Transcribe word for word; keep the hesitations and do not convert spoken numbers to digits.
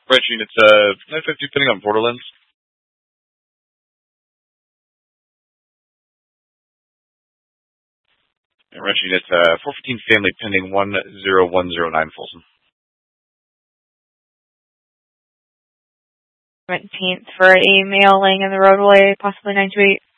Ranch units, uh, nine fifty pending on Borderlands. And ranch units, uh, four fifteen family pending one zero one zero nine Folsom. seventeenth for a male laying in the roadway, possibly nine two eight.